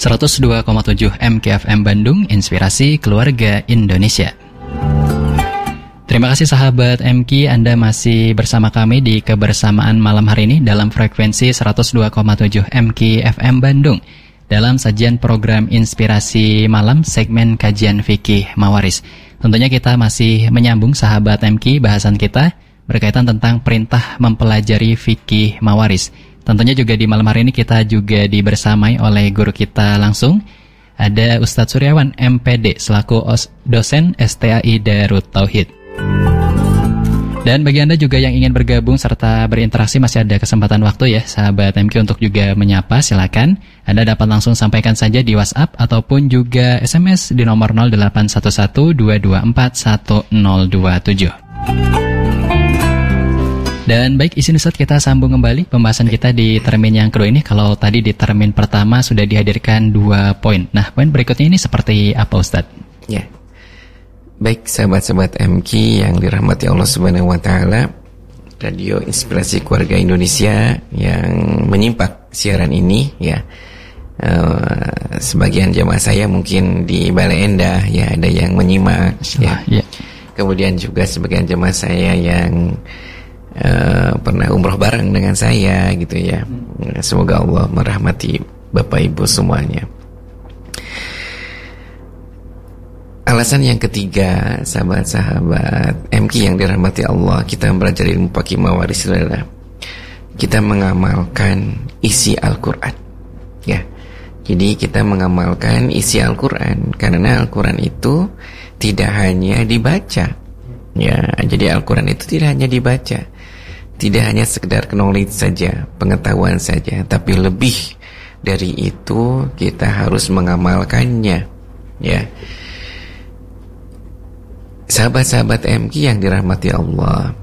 102,7 MKFM Bandung, Inspirasi Keluarga Indonesia. Terima kasih sahabat MK, Anda masih bersama kami di kebersamaan malam hari ini dalam frekuensi 102,7 MKFM Bandung dalam sajian program Inspirasi Malam segmen kajian fikih Mawaris. Tentunya kita masih menyambung sahabat MK bahasan kita berkaitan tentang perintah mempelajari fikih Mawaris. Tentunya juga di malam hari ini kita juga dibersamai oleh guru kita langsung. Ada Ustadz Suryawan MPD selaku dosen STAI Darut Tauhid. Dan bagi Anda juga yang ingin bergabung serta berinteraksi, masih ada kesempatan waktu ya sahabat MQ untuk juga menyapa, silakan. Anda dapat langsung sampaikan saja di WhatsApp ataupun juga SMS di nomor 0811-224-1027. Dan baik izin Ustadz, kita sambung kembali pembahasan kita di termin yang kedua ini. Kalau tadi di termin pertama sudah dihadirkan 2 poin. Nah, poin berikutnya ini seperti apa Ustadz? Ya, baik sahabat-sahabat MK yang dirahmati Allah Subhanahu Wa Taala, Radio Inspirasi Keluarga Indonesia yang menyimak siaran ini ya. Sebagian jamaah saya mungkin di Bale Endah ya, ada yang menyimak ya. Kemudian juga sebagian jamaah saya yang pernah umroh bareng dengan saya gitu ya. Semoga Allah merahmati Bapak Ibu semuanya. Alasan yang ketiga, sahabat-sahabat MK yang dirahmati Allah, kita belajar ilmu fikih Mawaris adalah kita mengamalkan isi Al-Quran ya. Jadi kita mengamalkan isi Al-Quran, karena Al-Quran itu tidak hanya dibaca ya. Jadi Al-Quran itu tidak hanya dibaca, tidak hanya sekedar knowledge saja, pengetahuan saja, tapi lebih dari itu kita harus mengamalkannya ya. Sahabat-sahabat MK yang dirahmati Allah,